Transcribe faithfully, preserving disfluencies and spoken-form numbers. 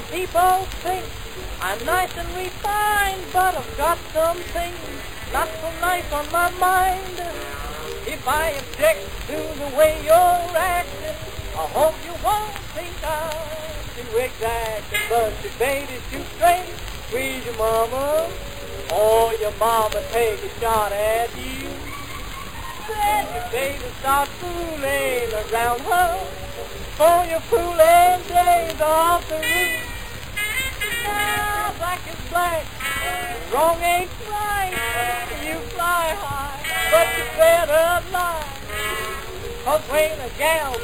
People think I'm nice and refined, but I've got some things not so nice on my mind. If I object to the way you're acting, I hope you won't think I'm too exacting. But you baby too straight, squeeze your mama, or your mama take a shot at you. Then your baby start fooling around her, for your fooling days off the roof. Now black is black, wrong ain't right. You fly high, but you better lie, 'cause when a gal